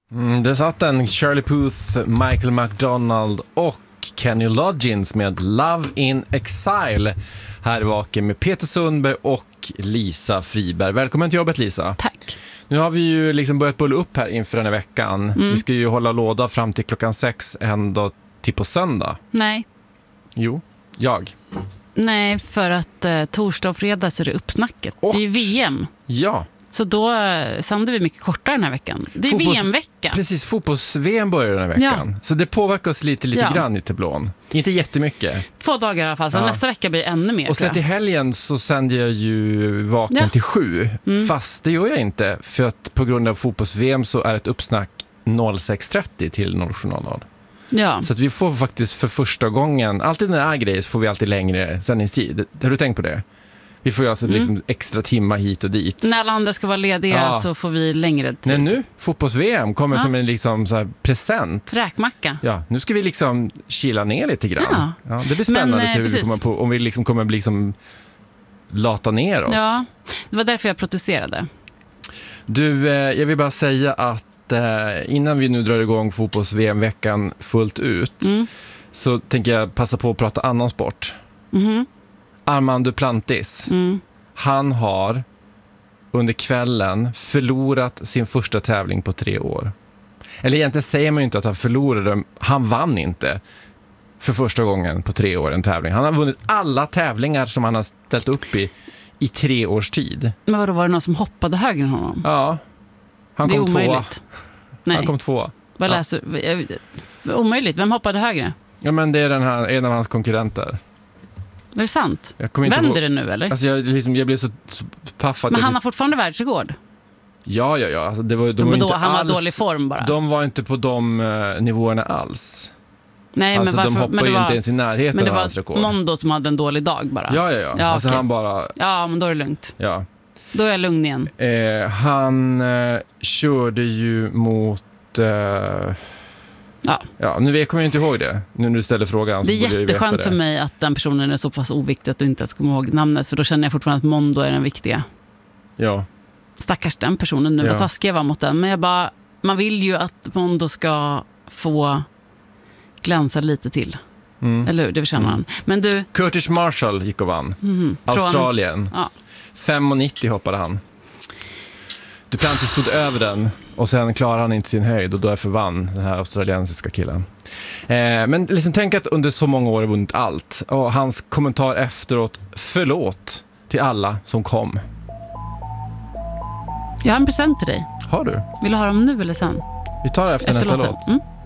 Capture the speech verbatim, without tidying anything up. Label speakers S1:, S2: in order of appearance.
S1: Mm, det satt en Shirley Puth, Michael McDonald och Kenny Loggins med Love in Exile. Här vaken med Peter Sundberg och Lisa Friberg. Välkommen till jobbet, Lisa.
S2: Tack.
S1: Nu har vi ju liksom börjat bulla upp här inför den här veckan. Mm. Vi ska ju hålla låda fram till klockan sex ändå till på söndag.
S2: Nej.
S1: Jo, jag.
S2: Nej, för att eh, torsdag och fredag så är det uppsnacket. Och, det är ju V M.
S1: Ja.
S2: Så då eh, sänder vi mycket kortare den här veckan. Det är Fotbolls- V M-vecka.
S1: Precis, fotbolls-V M börjar den här veckan. Ja. Så det påverkar oss lite, lite ja. grann i tablån. Inte jättemycket.
S2: Två dagar i alla fall, så ja. nästa vecka blir ännu mer.
S1: Och sen till helgen så sänder jag ju vaken ja. till sju. Mm. Fast det gör jag inte. För att på grund av fotbolls-V M så är ett uppsnack sex trettio till noll sju noll noll.
S2: Ja.
S1: Så att vi får faktiskt för första gången, alltid när det är grejer så får vi alltid längre sändningstid. Har du tänkt på det? Vi får ju alltså mm. liksom extra timmar hit och dit.
S2: När alla andra ska vara lediga ja. så får vi längre tid.
S1: Nej, nu, fotbolls-V M kommer ja. som en liksom så här present.
S2: Räkmacka.
S1: Ja, nu ska vi liksom kila ner lite grann. Ja. Ja, det blir spännande Men, att se hur vi kommer på, om vi liksom kommer liksom lata ner oss.
S2: Ja, det var därför jag protesterade.
S1: Du, eh, jag vill bara säga att eh, innan vi nu drar igång fotbolls-V M-veckan fullt ut mm. så tänker jag passa på att prata annan sport.
S2: Mhm.
S1: Armand Duplantis, mm. han har under kvällen förlorat sin första tävling på tre år. Eller egentligen säger man ju inte att han förlorade, han vann inte för första gången på tre år en tävling. Han har vunnit alla tävlingar som han har ställt upp i i tre års tid.
S2: Men vadå, var det någon som hoppade högre än honom?
S1: Ja, han
S2: det
S1: kom
S2: är omöjligt.
S1: tvåa.
S2: Nej.
S1: Han kom tvåa.
S2: Vad
S1: ja.
S2: läser du? Omöjligt, vem hoppade högre?
S1: Ja, men det är den här, en av hans konkurrenter.
S2: Är det sant?
S1: Vänder
S2: på... det nu, eller?
S1: Alltså jag, liksom, jag blev så paffad.
S2: Men han har fortfarande världsrekord?
S1: Ja, ja, ja. Alltså det var, de
S2: de
S1: var
S2: då,
S1: inte
S2: han
S1: alls,
S2: var dålig form bara?
S1: De var inte på de uh, nivåerna alls.
S2: Nej,
S1: alltså,
S2: men varför?
S1: De hoppade
S2: men det
S1: ju
S2: var,
S1: inte ens i närheten
S2: men det
S1: av
S2: var
S1: hans rekord.
S2: Mondo som hade en dålig dag bara?
S1: Ja, ja, ja. ja alltså okay. han bara...
S2: Ja, men då är det lugnt.
S1: Ja.
S2: Då är jag lugn igen.
S1: Eh, han eh, körde ju mot... Eh,
S2: Ja.
S1: ja, nu kommer jag inte ihåg det. Nu när du ställer frågan så
S2: det är jätteskönt för mig att den personen är så pass oviktig att du inte ens kommer ihåg namnet. För då känner jag fortfarande att Mondo är den viktiga.
S1: Ja.
S2: Stackars den personen nu, ja. Vad taskig jag var mot den. Men jag bara, man vill ju att Mondo ska få glänsa lite till. Mm. Eller hur, det förtjänar mm. han. Men du...
S1: Curtis Marshall gick och vann.
S2: Mm. Från...
S1: Australien.
S2: Ja.
S1: fem nittio hoppade han. Duplantis stod över den och sen klarar han inte sin höjd och då är förvann den här australiensiska killen. Eh, men liksom tänk att under så många år har vunnit allt. Och hans kommentar efteråt, förlåt till alla som kom.
S2: Jag har en present till dig.
S1: Har du?
S2: Vill du ha dem nu eller sen?
S1: Vi tar det efter, efter nästa låt. Mm.